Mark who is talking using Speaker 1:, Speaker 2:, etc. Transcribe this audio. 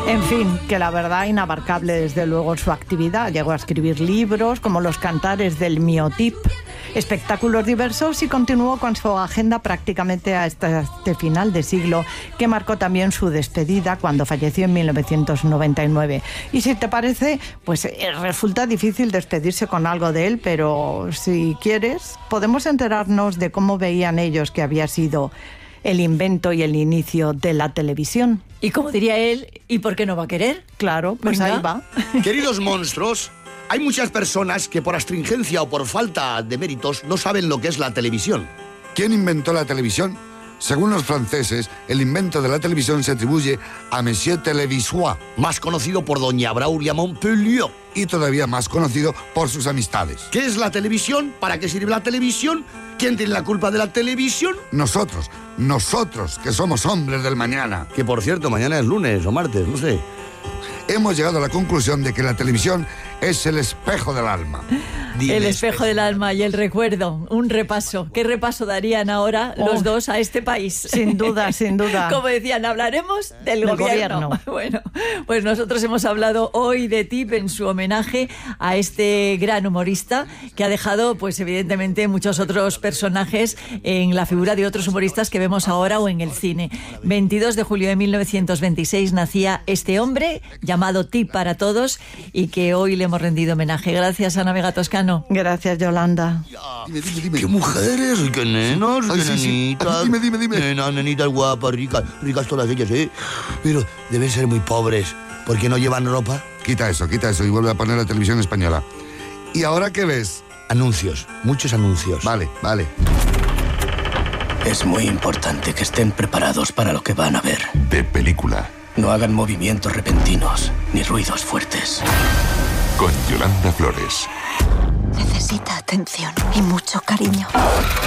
Speaker 1: En fin, que la verdad inabarcable desde luego su actividad. Llegó a escribir libros como Los cantares del Miotip, espectáculos diversos, y continuó con su agenda prácticamente hasta este final de siglo, que marcó también su despedida cuando falleció en 1999. Y si te parece, pues resulta difícil despedirse con algo de él, pero si quieres, podemos enterarnos de cómo veían ellos que había sido el invento y el inicio de la televisión.
Speaker 2: Y como diría él, ¿y por qué no va a querer?
Speaker 1: Claro, pues
Speaker 2: Venga.
Speaker 1: ahí va.
Speaker 3: Queridos monstruos, hay muchas personas que por astringencia o por falta de méritos no saben lo que es la televisión.
Speaker 4: ¿Quién inventó la televisión? Según los franceses, el invento de la televisión se atribuye a Monsieur Televisois,
Speaker 3: Más conocido por doña Braulia Montpellier.
Speaker 4: y todavía más conocido por sus amistades.
Speaker 3: ¿Qué es la televisión? ¿Para qué sirve la televisión? ¿Quién tiene la culpa de la televisión?
Speaker 4: Nosotros, que somos hombres del mañana,
Speaker 3: Que por cierto, mañana es lunes o martes, no sé.
Speaker 4: hemos llegado a la conclusión de que la televisión es el espejo del alma.
Speaker 2: El espejo del alma y el recuerdo. Un repaso. ¿Qué repaso darían ahora los dos a este país?
Speaker 1: Sin duda, sin duda.
Speaker 2: Como decían, hablaremos del
Speaker 1: Del
Speaker 2: gobierno.
Speaker 1: gobierno.
Speaker 2: Bueno, pues nosotros hemos hablado hoy de Tip en su homenaje a este gran humorista que ha dejado, pues evidentemente, muchos otros personajes en la figura de otros humoristas que vemos ahora o en el cine. 22 de julio de 1926 nacía este hombre llamado Tip para todos y que hoy le hemos rendido homenaje. Gracias, Ana Vega Toscano.
Speaker 1: Gracias, Yolanda.
Speaker 4: Dime.
Speaker 3: ¡Qué mujeres! ¡Qué nenas!
Speaker 4: Ay,
Speaker 3: ¡Qué
Speaker 4: sí, sí.
Speaker 3: nenitas!
Speaker 4: Dime.
Speaker 3: Nenitas guapas, ricas todas ellas, ¿eh? Pero deben ser muy pobres, porque no llevan ropa.
Speaker 4: Quita eso y vuelve a poner la televisión española. ¿Y ahora qué ves?
Speaker 3: Anuncios, muchos anuncios.
Speaker 4: Vale.
Speaker 5: Es muy importante que estén preparados para lo que van a ver.
Speaker 6: De película,
Speaker 5: No hagan movimientos repentinos ni ruidos fuertes.
Speaker 6: con Yolanda Flores.
Speaker 7: Necesita atención y mucho cariño.